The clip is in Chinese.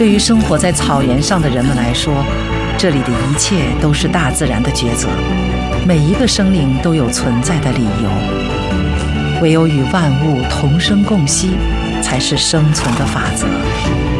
对于生活在草原上的人们来说，这里的一切都是大自然的抉择，每一个生灵都有存在的理由。唯有与万物同生共息，才是生存的法则。